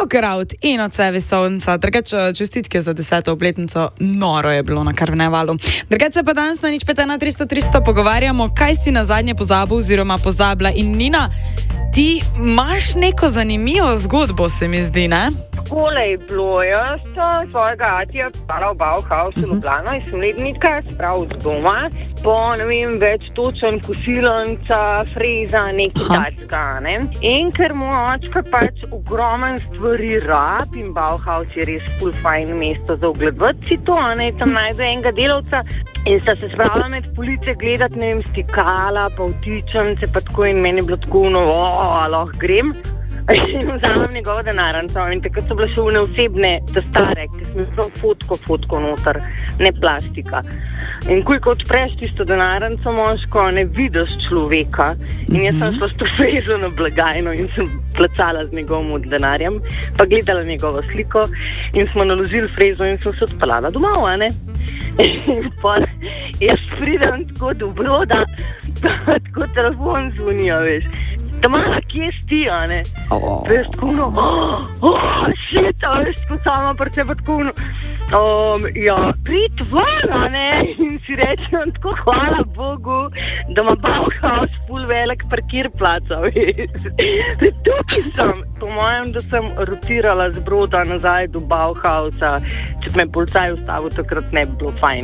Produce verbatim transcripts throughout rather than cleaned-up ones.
Joker out in od sebe sonca. Drugače, čestitke za deseto obletnico. Noro je bilo na karnevalu. Drugače pa danes na nič pet ena tristo tristo pogovarjamo, kaj si na zadnje pozabil oziroma pozabila. In Nina, ti imaš neko zanimivo zgodbo, se mi zdi, ne? Takole je bilo, jaz sem svojega atija spala v Bauhausu v Ljubljano in sem letnika spravil z doma, po, ne vem, več točen kosilonca, freza, nekaj tacka, ne. In ker moj očka pač ogromen stvari rab in Bauhaus je res ful fajn mesto za ogledovati si to, ne, tam najde enega delavca in sta se spravila med police gledati, ne vem, stikala, pa vtičence, pa tako in meni je bilo tako, no, o, lahko grem. In vzamem njegovo denarnico in takrat so bile še une osebne, ta stare, ki smo prav fotko, fotko noter, ne plastika. In ko odpreš tisto denarnico moško, ne vidiš človeka. In jaz sem šla s to frezo na blagajno in sem placala z njegovim denarjem, pa gledala njegovo sliko in smo naložili frezo in sem se odpeljala domov, a ne? In pa jaz pridem tako do broda, tako telefon zvonijo, veš. Tamara, kje si, a ne? Oh. Veš, tako no, oh, oh, shit, a veš, tako sama pri sebe, tako no, um, ja, prid ven, a ne? In si rečem, tako hvala Bogu, da ima Bauhaus ful velik parkirplac, a veš. Tukaj sem, po mojem, da sem rotirala z broda nazaj do Bauhausa, če me policaj ustavil, takrat ne bi bilo fajn.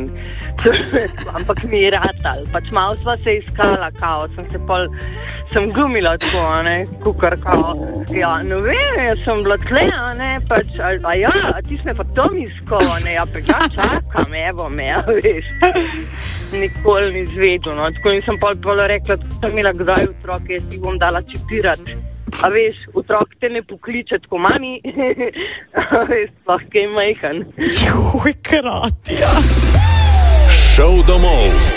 Ampak mi je ratal, pač malo sva se iskala, kao, sem se pol, sem glumila tako, a ne, kukar, kao, ja, ne vem, jaz sem bila tle, a ne, pač, a, a ja, a ti sme pa tom iskal, a ne, ja, pa ja, čakam, evo me, a veš, nikoli ni zvedel, no, tako in sem pol pol rekla, da sem imela kdaj otroke, jaz ti bom dala čipirati, a veš, otrok te ne pokliče tako, mami, a veš, sploh kaj majhen. Joj, krat, ja. Šel domov.